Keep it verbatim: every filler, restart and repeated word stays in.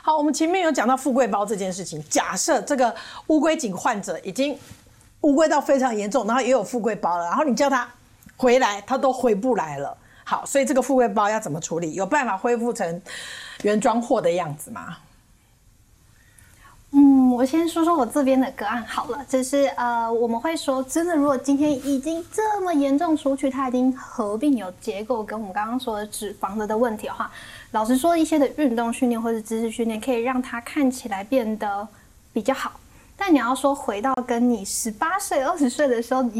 好，我们前面有讲到富贵包这件事情，假设这个乌龟颈患者已经乌龟到非常严重，然后也有富贵包了，然后你叫他回来，他都回不来了。好，所以这个富贵包要怎么处理？有办法恢复成原装货的样子吗？ 嗯，我先说说我这边的个案好了，就是呃，我们会说，真的，如果今天已经这么严重出去，它已经合并有结构跟我们刚刚说的脂肪的的问题的话，老实说，一些的运动训练或者知识训练可以让它看起来变得比较好。但你要说回到跟你十八岁、二十岁的时候